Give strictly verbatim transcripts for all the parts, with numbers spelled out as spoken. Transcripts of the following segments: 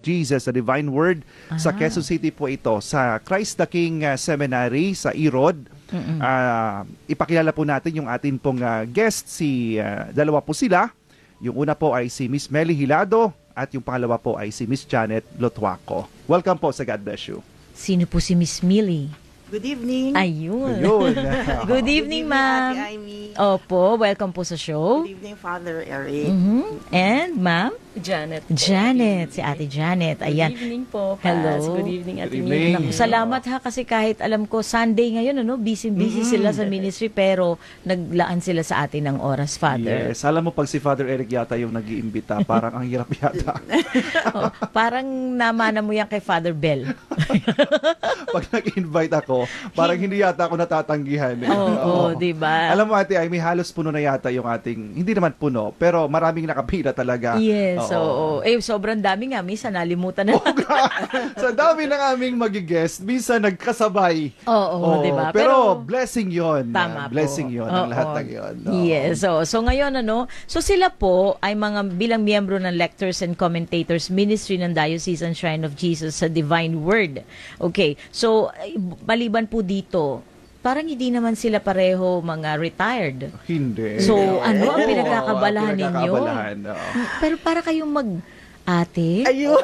Jesus, the Divine Word. Ah. Sa Quezon City po ito, sa Christ the King uh, Seminary sa Irod. Uh, ipakilala po natin yung atin pong uh, guest, si uh, dalawa po sila. Yung una po ay si Miss Melly Hilado at yung pangalawa po ay si Miss Janet Lotwaco. Welcome po sa God Bless You. Sino po si Miss Millie? Good evening. Ayun. Ayun. Good evening, ma'am. Ate Amy. Opo, welcome po sa show. Good evening, Father Eric. Mhm. And ma'am? Janet po. Janet, si Ate Janet. Ayan. Good evening po, Paz. Hello. Good evening, Ate Good evening. Mimi. Naku, salamat ha kasi kahit alam ko Sunday ngayon ano, busy-busy sila sa ministry pero naglaan sila sa atin ng oras, Father. Yes. Alam mo, pag si Father Eric yata yung nag-iimbita, parang ang hirap yata. Oh, parang namana mo yan kay Father Bell. Pag nag-invite ako, parang hindi yata ako natatanggihan. Eh. Oo, oh, di ba? Alam mo, Ate, ay may halos puno na yata yung ating, hindi naman puno, pero maraming nakapila talaga. Yes, Oo. oo. Eh, sobrang dami nga. Minsan nalimutan na. Sa dami ng aming magigest, minsan nagkasabay. Oo, Oo, di ba? Pero, blessing yon. Tama Blessing po. yon ang Oo. lahat ng yon. Oo. Yes. So, so ngayon ano, so sila po ay mga bilang miyembro ng Lectors and Commentators Ministry ng Diocesan Shrine of Jesus sa Divine Word. Okay. So, ay, maliban po dito, parang hindi naman sila pareho mga retired. Hindi. So, ano ang Oo, pinagkakabalahan ninyo? pinagkakabalahan, oo. Pero para kayong mag ate? Ayun.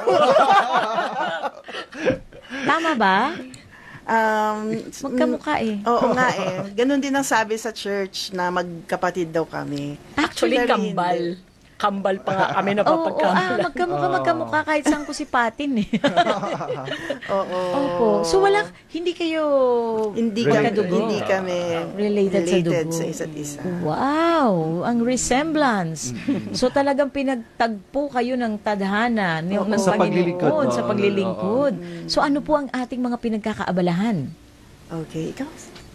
Tama ba? um, Magkamukha eh. Oo nga eh. Ganon din ang sabi sa church na magkapatid daw kami. Actually, Actually, kambal. Kambal pa nga kami na Oo, oh, ah, papagkamala. magkamukha, magkamukha kahit saan ko si Patin eh. Oo. Opo. So wala, hindi kayo Hindi Related. kami, hindi kami Related sa dugo. sa isa't isa. Wow, ang resemblance. So talagang pinagtagpo kayo ng tadhana ng Oo. ng Sa paglilingkod, Panginoon, no? sa paglilingkod. So ano po ang ating mga pinagkakaabalahan? Okay, ikaw?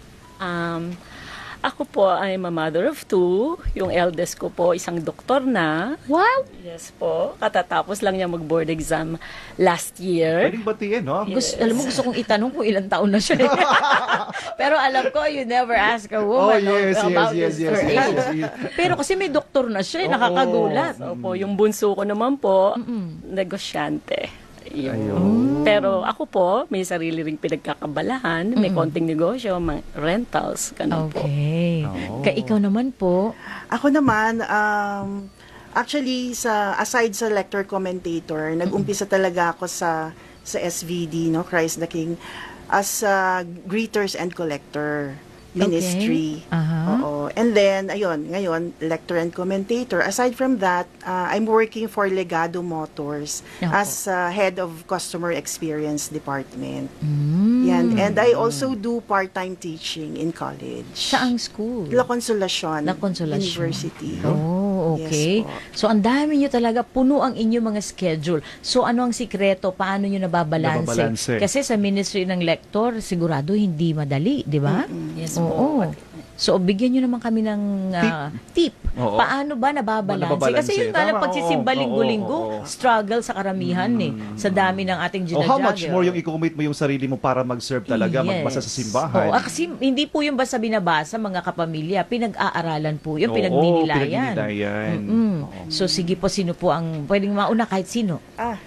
Um, ako po ay a mother of two. Yung eldest ko po, isang doktor na. Wow! Yes po. Katatapos lang niya mag-board exam last year. Pwedeng batiin, no? Gusto, alam mo, gusto kong itanong kung ilang taon na siya. Pero alam ko, you never ask a Oh, woman yes, yes, about yes, his- yes, her yes, age. yes, yes. Pero kasi may doktor na siya, eh, Oo. nakakagulat. Opo, yung bunso ko naman po, negosyante. Yun. Ayun. Pero ako po, may sarili ring pinagkakabalahan, may konting negosyo, mga rentals, ganun po. Okay. Oo. Ka ikaw naman po, Ako naman, um, actually, sa aside sa lector commentator, nag-umpisa talaga ako sa sa S V D, no, Christ the King, as a greeters and collector ministry. Okay. Aha. Oo. And then, ayun, ngayon, lector and commentator. Aside from that, uh, I'm working for Legado Motors Opo. as uh, head of customer experience department. Mm. Yan. And I also do part-time teaching in college. Saang school? La Consolacion, La Consolacion. University. Oh, okay. Yes po. So, ang dami nyo talaga, puno ang inyong mga schedule. So, ano ang sikreto? Paano nyo nababalanse? Nababalanse. Kasi sa ministry ng lector, sigurado hindi madali, di ba? Yes Oo. po. So, bigyan nyo naman kami ng ah, tip. Oo. Paano ba nababalanse? Nababalanse. Kasi yun nga lang Tama, pagsisimba oo, linggo-linggo, oo, oo. struggle sa karamihan eh. Sa dami ng ating Oh, ginajagger. how much more yung i-commit mo yung sarili mo para mag-serve talaga, Yes. magbasa sa simbahan. Oo, ah, kasi hindi po yung basta binabasa, mga kapamilya, pinag-aaralan po yun, Oo, pinagdinilayan. pinagdinilayan. Mm-mm. Oo. So, sige po, sino po ang pwedeng mauna kahit sino? Ah,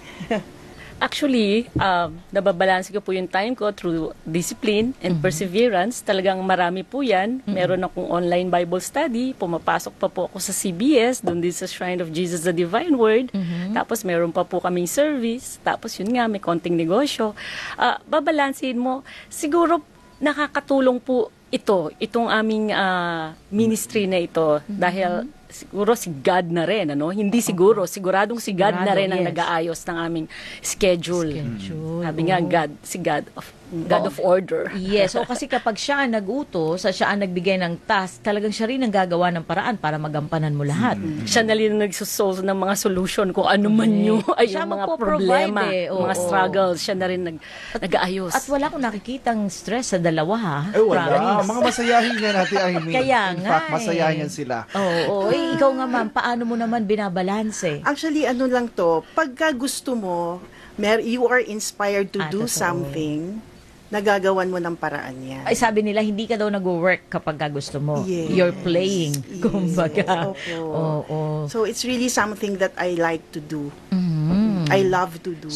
Actually, um, nababalanse ko po yung time ko through discipline and perseverance. Talagang marami po yan. Meron akong online Bible study. Pumapasok pa po ako sa C B S, doon din sa Shrine of Jesus, the Divine Word. Tapos meron pa po kaming service. Tapos yun nga, may konting negosyo. Uh, babalansin mo, siguro nakakatulong po ito, itong aming ah, ministry na ito. Dahil siguro si God na rin, ano? Hindi siguro, siguradong si God na Sigurado, rin ang yes. nag-aayos ng aming schedule. Schedule, Sabi nga, oo. God, si God of, God of order. Yes, o kasi kapag siya ang nag-utos, siya ang nagbigay ng task, talagang siya rin ang gagawa ng paraan para magampanan mo lahat. Siya na rin ang nagsusolve ng mga solution kung ano man yung, ay, Siya yung mga magpo-provide problema, eh, oo. mga struggles. Siya na rin nag, nag-aayos. At wala akong nakikitang stress sa dalawa, ha? Eh, wala. Promise. Mga masayahin yan natin, I mean. Kaya In nga fact, eh. masayahin yan sila. Oo, oo. Eh, ikaw nga, ma'am, paano mo naman binabalanse? actually, ano lang to, pagka gusto mo, mer you are inspired to Ah, do totoo. something, nagagawan mo ng paraan yan. Ay, sabi nila, hindi ka daw nag-work kapag ka gusto mo. Yes. You're playing, Yes. kumbaga. Opo. Oo. So, it's really something that I like to do. Mhm. I love to do.